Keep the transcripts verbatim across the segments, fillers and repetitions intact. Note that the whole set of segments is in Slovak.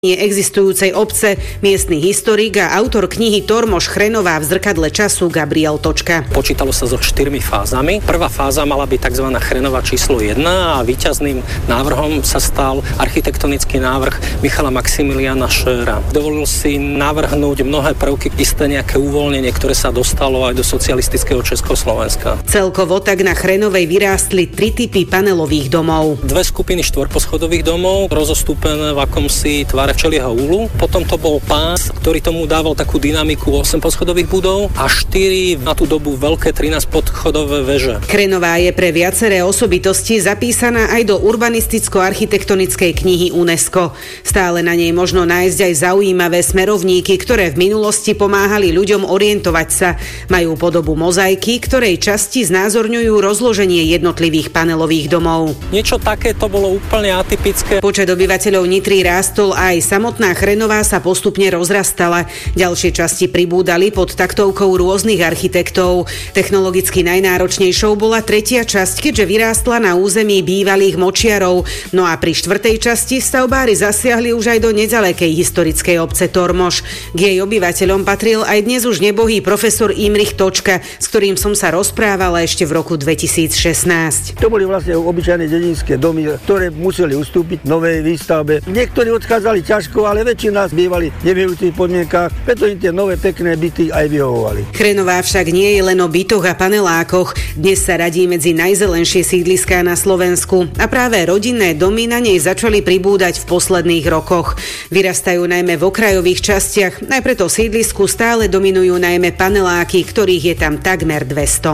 existujúcej obce, miestny historik a autor knihy Tormoš Chrenová v zrkadle času Gabriel Točka. Počítalo sa so štyrmi fázami. Prvá fáza mala byť tzv. Chrenová číslo jedna a víťazným návrhom sa stal architektonický návrh Michala Maximiliána Schöra. Dovolil si navrhnúť mnohé prvky, isté nejaké uvoľnenie, ktoré sa dostalo aj do socialistického Československa. Celkovo tak na Chrenovej vyrástli tri typy panelových domov. Dve skupiny štvorposchodových domov, rozostúpené v akomsi tvare včelieho úlu. Potom to bol pás, ktorý tomu dával takú dynamiku osemposchodových budov a štyri na tú dobu veľké trinásťposchodové veže. Chrenová je pre viaceré osobitosti zapísaná aj do urbanisticko-architektonickej knihy UNESCO. Stále na nej možno nájsť aj zaujímavé smerovníky, ktoré v minulosti pomáhali ľuďom orientovať sa. Majú podobu mozaiky, ktorej časti znázorňujú rozloženie jednotlivých panelových domov. Niečo také to bolo úplne atypické. Počet obyvateľov Nitry rástol aj samotná Chrenová sa postupne rozrastala. Ďalšie časti pribúdali pod taktovkou rôznych architektov. Technologicky najnáročnejšou bola tretia časť, keďže vyrástla na území bývalých močiarov. No a pri štvrtej časti stavbári zasiahli už aj do nedalekej historickej obce Tormoš. K jej obyvateľom patril aj dnes už nebohý profesor Imrich Točka, s ktorým som sa rozprávala ešte v roku dvetisícšestnásť. To boli vlastne obyčajné dedinské domy, ktoré museli ustúpiť novej výstavbe. Niektorí odchádzali ťažko, ale väčšina bývali v nevyhnutých podmienkach, preto im tie nové pekné byty aj vyhovovali. Chrenová však nie je len o bytoch a panelákoch. Dnes sa radí medzi najzelenšie sídliská na Slovensku a práve rodinné domy na nej začali pribúdať v posledných rokoch. Vyrastajú najmä v okrajových častiach, aj preto sídlisku stále dominujú najmä paneláky, ktorých je tam takmer dvesto.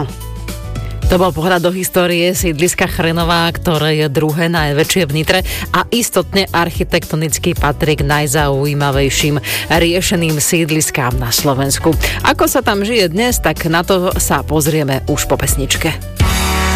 To bol pohľad do histórie sídliska Chrenová, ktoré je druhé najväčšie v Nitre a istotne architektonicky patrí k najzaujímavejším riešeným sídliskám na Slovensku. Ako sa tam žije dnes, tak na to sa pozrieme už po pesničke.